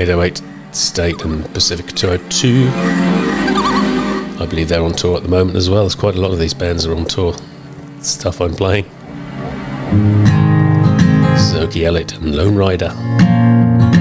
808 State and Pacific Tour 2. I believe they're on tour at the moment as well. There's quite a lot of these bands are on tour. Stuff I'm playing. Zokie Elliott and Lone Rider.